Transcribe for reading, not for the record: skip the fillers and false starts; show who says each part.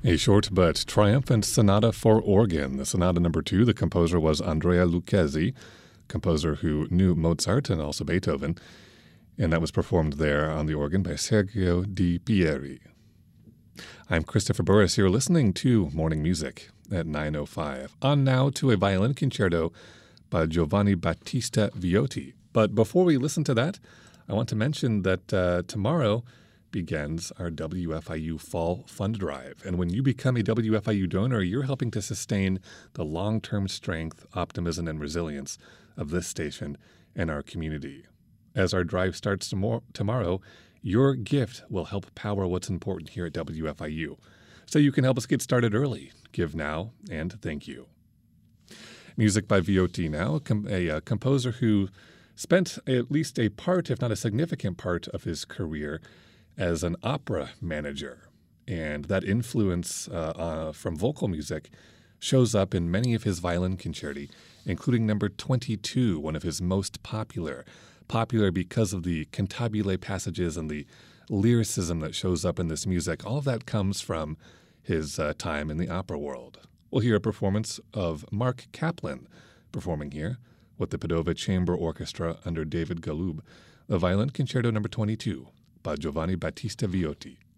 Speaker 1: A short but triumphant sonata for organ. The sonata number 2, the composer was Andrea Lucchesi, composer who knew Mozart and also Beethoven, and that was performed there on the organ by Sergio Di Pieri. I'm Christopher Burris. You're listening to Morning Music at 9:05. On now to a violin concerto by Giovanni Battista Viotti. But before we listen to that, I want to mention that tomorrow begins our WFIU Fall Fund Drive. And when you become a WFIU donor, you're helping to sustain the long-term strength, optimism, and resilience of this station and our community. As our drive starts tomorrow, your gift will help power what's important here at WFIU. So you can help us get started early. Give now and thank you. Music by Viotti now, a composer who spent at least a part, if not a significant part, of his career as an opera manager. And that influence from vocal music shows up in many of his violin concerti, including number 22, one of his most popular because of the cantabile passages and the lyricism that shows up in this music. All of that comes from his time in the opera world. We'll hear a performance of Mark Kaplan performing here with the Padova Chamber Orchestra under David Galub, the Violin Concerto number 22 by Giovanni Battista Viotti.